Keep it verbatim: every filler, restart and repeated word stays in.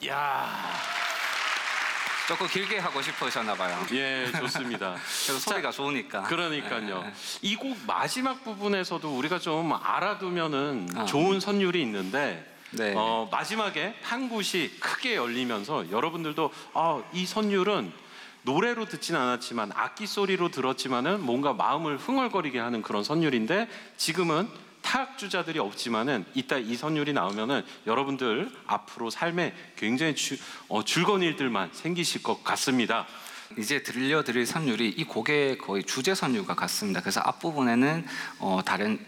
야, 조금 길게 하고 싶으셨나 봐요. 예, 좋습니다. 그래서 소리가 좋으니까. 그러니까요. 네. 이 곡 마지막 부분에서도 우리가 좀 알아두면은 아. 좋은 선율이 있는데 네. 어, 마지막에 한 굿이 크게 열리면서 여러분들도 아, 이 선율은 노래로 듣진 않았지만 악기 소리로 들었지만은 뭔가 마음을 흥얼거리게 하는 그런 선율인데 지금은 타악 주자들이 없지만은 이따 이 선율이 나오면은 여러분들 앞으로 삶에 굉장히 주, 어, 즐거운 일들만 생기실 것 같습니다. 이제 들려드릴 선율이 이 곡의 거의 주제 선율과 같습니다. 그래서 앞부분에는 어, 다른